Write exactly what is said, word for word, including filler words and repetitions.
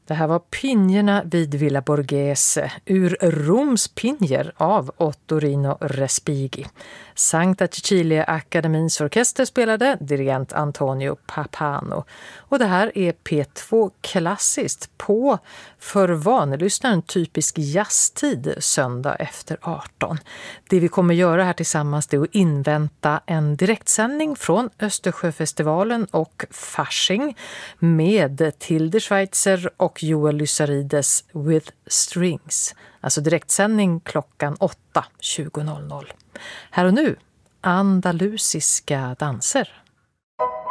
Det här var Pinjerna vid Villa Borghese ur Roms Pinjer av Ottorino Respighi. Sankta Cecilia-akademins orkester spelade, dirigent Antonio Papano. Och det här är P två klassiskt på för vanelyssnaren typisk jazztid söndag efter arton. Det vi kommer göra här tillsammans är att invänta en direktsändning från Östersjöfestivalen och Fasching med Tilde Schweitzer och Joel Lysarides with Strings. Alltså direktsändning klockan åtta tjugo. Här och nu, andalusiska danser.